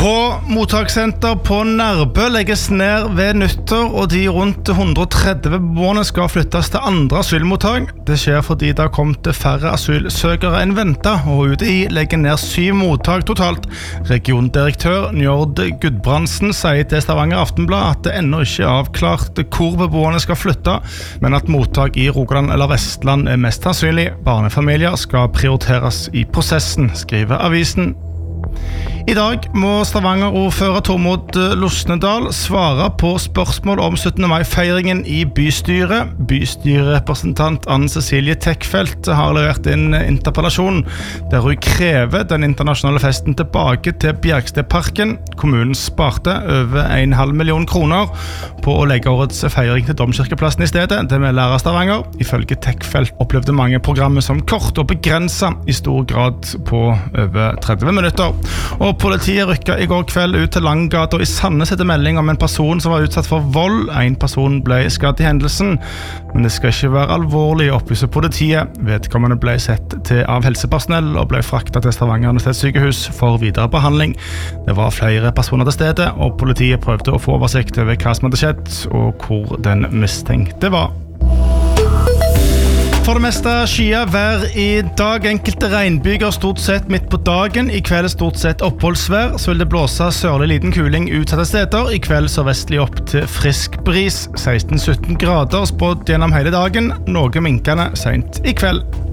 Mottaksenter på Nærbø legges ned ved nyttår, og de rundt 130 beboerne skal flyttes til andre asylmottak. Det skjer fordi det har kommet færre asylsøkere enn ventet, og UDI legger ned 7 mottak totalt. Regiondirektør Njord Gudbrandsen sier til Stavanger Aftenblad at det ennå ikke er avklart hvor beboerne skal flytte, men at mottak i Rogaland eller Vestland er mest sannsynlig. Barnefamilier skal prioriteres i prosessen, skriver avisen. I dag må Stavanger-ordfører Tormod Losnedal svare på spørsmål om 17. mai-feiringen i bystyret. Bystyrerepresentant Anne-Cecilie Tekfeldt har levert inn interpellasjon der hun krever den internasjonale festen tilbake til Bjergstedparken. Kommunen sparte over 1,5 million kroner på å legge årets feiring til Domkirkeplassen i stedet. Det med lærer Stavanger. Ifølge Tekfeldt opplevde mange programmet som kort og begrenset i stor grad på over 30 minutter. Og politiet rykket i går kveld ut til Langgata i Sandnes etter melding om en person som var utsatt for vold. En person ble skadd i hendelsen, men det skal ikke være alvorlig, opplyser politiet. Vedkommende ble sett til av helsepersonell og ble fraktet til Stavanger universitetssykehus for videre behandling. Det var flere personer til stedet, og politiet prøvde å få oversikt over hva som hadde skjedd og hvor den mistenkte var. For det meste skyet vær i dag. Enkelte regnbyger stort sett midt på dagen. I kveld stort sett oppholdsvær. Så vil det blåse sørlig liten kuling utsatte steder. I kveld sørvestlig opp til frisk bris. 16-17 grader spådd gjennom hele dagen. Noe minkende sent i kveld.